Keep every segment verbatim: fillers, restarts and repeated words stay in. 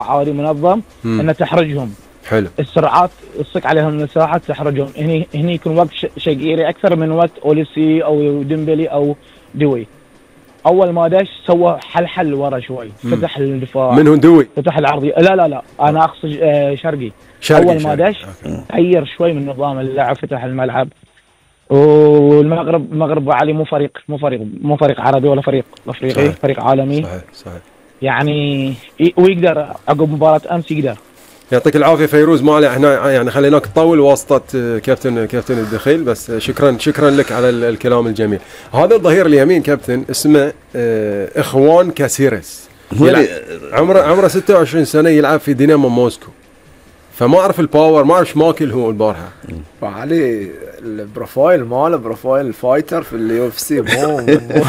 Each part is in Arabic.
عادي منظم انه تحرجهم. حلو. السرعات تصك عليهم المساحات تحرجهم. هني هني يكون وقت شقيري اكثر من وقت اوليسي او ديمبلي او دوي. اول ما دش سوى حلحل ورا شوي، فتح الدفاع. من هو دوي؟ فتح العرضيه. لا لا لا انا اقصد شرقي. شرقي اول ما دش غير شوي من نظام اللعب، فتح الملعب. والمغرب المغرب علي مو فريق مو فريق مو فريق عربي ولا فريق افريقي، فريق عالمي. صحيح صحيح. يعني ويقدر عقب مباراه امس يقدر. يعطيك العافيه فيروز. ما عليه احنا يعني خليناك تطول واسطه كابتن كابتن الدخيل، بس شكرا شكرا لك على الكلام الجميل. هذا الظهير اليمين كابتن اسمه اخوان كاسيرس، عمره عمره ستة وعشرين سنه، يلعب في دينامو موسكو. فما اعرف الباور، ما اعرف شماكل هو البارحه. علي البروفايل ماله بروفايل فايتر في اليو اف سي، مو مو,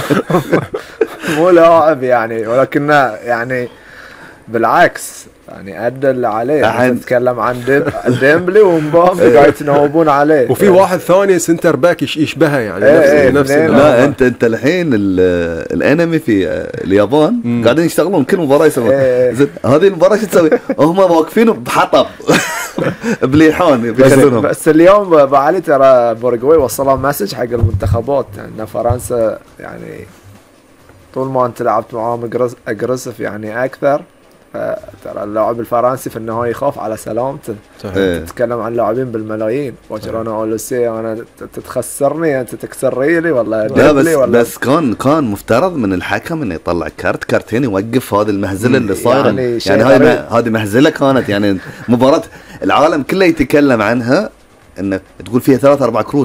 مو لاعب يعني، ولكنه يعني بالعكس يعني ادى اللي عليه. نتكلم عن ديمبلي ومبابي قاعد يتناوبون عليه. وفي واحد ثاني سنتر باك يشبهه يعني. ايه نفس ايه نفس لا انت انت الحين الانمي في اليابان قاعدين يشتغلون كل مباراه يسوون ايه. هذه المباراه شو تسوي؟ هم واقفين بحطب بليحون بيخلونهم. بس اليوم بعلي ترى بورغواي وصلوا مسج حق المنتخبات ان فرنسا يعني طول ما انت لعبت معاهم اجريسيف يعني اكثر، ترى اللاعب الفرنسي في النهايه يخاف على سلامته. صحيح. تتكلم عن لاعبين بالملايين. باكر انا اوليسي انا تتخسرني انت تكسر لي والله. لا بس ولا بس كان كان مفترض من الحكم انه يطلع كارت كارتين يوقف هذه المهزله اللي صايره. يعني, يعني هذه هذه مهزله كانت يعني مباراه العالم كله يتكلم عنها انه تقول فيها ثلاث اربع كروت.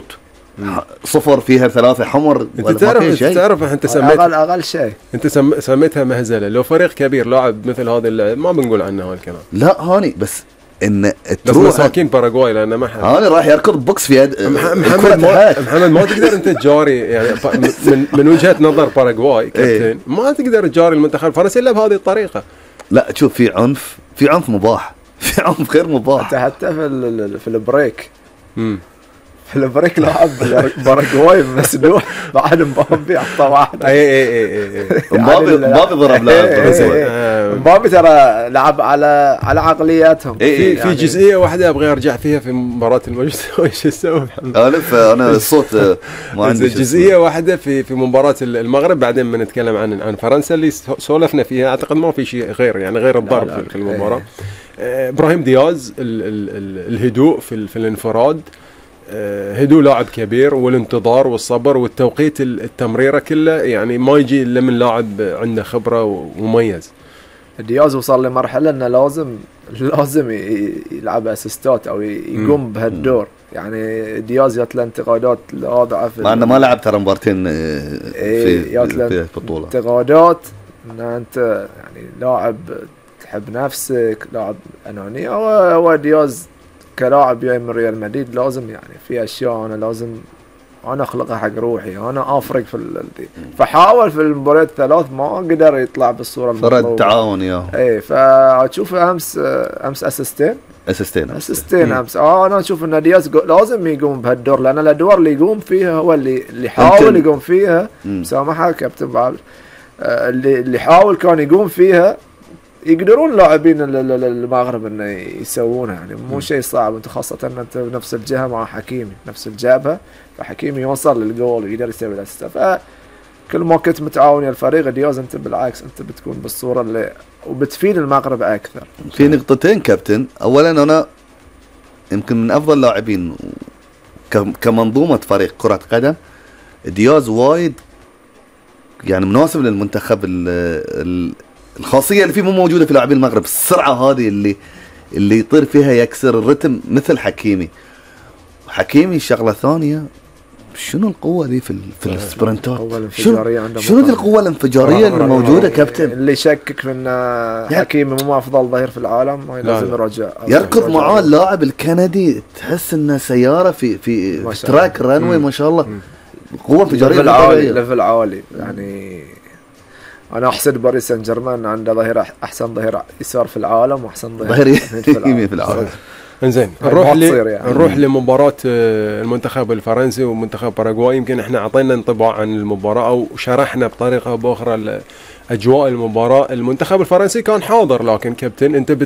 صفر فيها ثلاثة حمر. انت تعرف انت تعرف انت سميت اقل اقل شيء انت سم... سميتها مهزله. لو فريق كبير لاعب مثل هذا اللاعب ما بنقول عنه هالكلام. لا هاني بس ان بس مساكين باراغواي لانه ما حد هاني راح يركض بوكس في يد محمد ما... محمد ما تقدر انت تجاري يعني من من وجهه نظر باراغواي كابتن ايه؟ ما تقدر تجاري المنتخب الفرنسي الا بهذه الطريقه. لا شوف في عنف في عنف مباح في عنف غير مباح. حتى في في البريك امم في البريك لاعب باراغواي مسدوح بعد مبابي حطه واحد. اي اي اي اي مبابي مبابي ضرب لاعب. مبابي ترى لعب على على عقلياتهم. في في جزئيه واحده ابغى ارجع فيها في مباراه المجتمع. ايش اسوي محمد؟ الف انا الصوت ما عندي. جزئيه واحده في في مباراه المغرب بعدين بنتكلم عن عن فرنسا اللي سولفنا فيها. اعتقد ما في شيء غير يعني غير الضرب في المباراه. ابراهيم دياز الهدوء في في الانفراد، هدوء لاعب كبير، والانتظار والصبر والتوقيت التمريره كله يعني ما يجي الا من لاعب عنده خبره ومميز. دياز وصل لمرحله انه لازم لازم يلعب اسيستات او يقوم بهالدور. يعني دياز جات له انتقادات واضحه مع انه ما لعب ترى مبارتين في في البطوله. انتقادات ان انت يعني لاعب تحب نفسك، لاعب اناني. هو دياز كلاعب جاي من ريال مدريد لازم يعني في اشياء انا لازم انا اخلقها حق روحي، انا افرق في الدي. فحاول في المباريات الثلاث ما قدر يطلع بالصوره المطلوبه. فرد تعاون يا اي فاشوف امس امس اسيستين اسيستين اسيستين امس. اه انا اشوف ان دياز لازم يقوم بهالدور، لان الادوار اللي يقوم فيها هو اللي اللي يحاول يقوم فيها. سامحها كابتن بعد اللي اللي يحاول كان يقوم فيها يقدرون لاعبين المغرب انه يسوونها. يعني مو شيء صعب، انت خاصه ان انت بنفس الجهه مع حكيمي نفس الجبهه، فحكيمي يوصل للجول ويقدر يسوي الاسيست. فكل ما كنت متعاون يا الفريق دياز انت بالعكس انت بتكون بالصوره اللي وبتفيد المغرب اكثر. في نقطتين كابتن. اولا انا يمكن من افضل لاعبين كمنظومه فريق كره قدم دياز، وايد يعني مناسب للمنتخب. ال الخاصيه اللي فيه مو موجوده في لاعبين المغرب، السرعه هذه اللي اللي يطير فيها يكسر الرتم مثل حكيمي. حكيمي شغله ثانيه، شنو القوه ذي في في السبرنتات؟ شنو شنو ذي القوه الانفجاريه اللي موجوده كابتن؟ اللي يشكك في ان حكيمي مو افضل ظهير في العالم لازم يرجع. يركض معاه اللاعب الكندي تحس انه سياره في في, في تراك رانوي ما شاء الله. قوه انفجاريه ليفل عالي ليفل عالي يعني. انا احسد باريس سان جيرمان عنده ظهير احسن ظهير يسار في العالم واحسن ظهير ظهير في يمين في العالم. انزين نروح ل... يعني. نروح لمباراة المنتخب الفرنسي ومنتخب باراغواي. يمكن احنا اعطينا انطباع عن المباراة او شرحنا بطريقة او باخرى اجواء المباراة. المنتخب الفرنسي كان حاضر، لكن كابتن انت